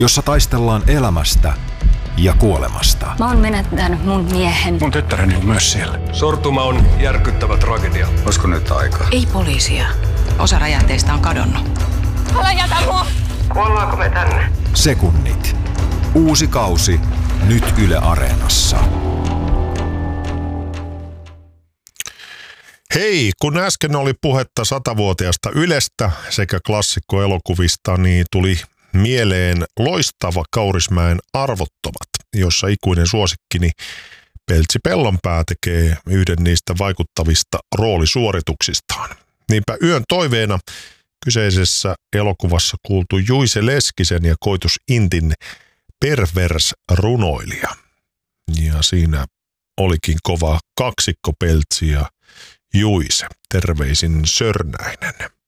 jossa taistellaan elämästä ja kuolemasta. Mä oon menettänyt mun miehen. Mun tyttäreni on myös siellä. Sortuma on järkyttävä tragedia. Olisiko nyt aika? Ei poliisia. Osa räjähteistä on kadonnut. Älä jätä mua! Kuollaanko me tänne? Sekunnit. Uusi kausi nyt Yle Areenassa. Hei, kun äsken oli puhetta 100-vuotiaasta Ylestä sekä klassikkoelokuvista, niin tuli mieleen loistava Kaurismäen Arvottomat, jossa ikuinen suosikkini Peltsi Pellonpää tekee yhden niistä vaikuttavista roolisuorituksistaan. Niinpä yön toiveena kyseisessä elokuvassa kuultu Juise Leskisen ja Koitus Intin pervers-runoilija. Ja siinä olikin kova kaksikko Peltsi ja Juise. Terveisin Sörnäinen.